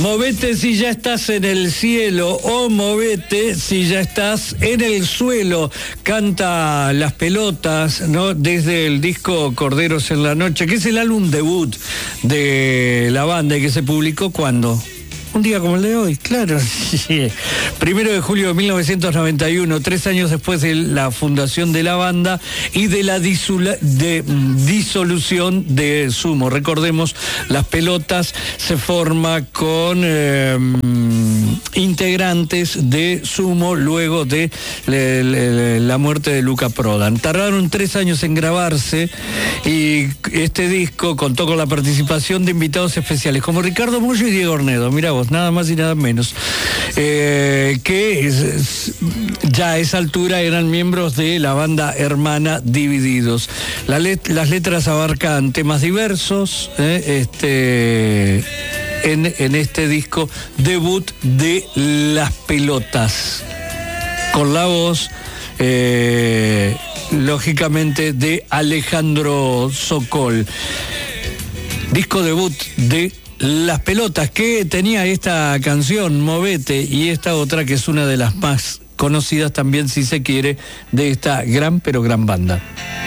Movete si ya estás en el cielo o movete si ya estás en el suelo. Canta Las Pelotas, ¿no? Desde el disco Corderos en la Noche, que es el álbum debut de la banda y que se publicó ¿cuándo? Un día como el de hoy, claro. 1 de julio de 1991, 3 años después de la fundación de la banda y de la disolución de Sumo. Recordemos, Las Pelotas se forma con integrantes de Sumo luego de la muerte de Luca Prodan. Tardaron 3 años en grabarse y este disco contó con la participación de invitados especiales como Ricardo Mollo y Diego Ornedo. Mirá vos, nada más y nada menos, que ya a esa altura eran miembros de la banda hermana Divididos. Las letras abarcan temas diversos, en este disco debut de Las Pelotas, con la voz lógicamente de Alejandro Sokol. Disco debut de Las Pelotas, que tenía esta canción, Movete, y esta otra que es una de las más conocidas también, si se quiere, de esta gran pero gran banda.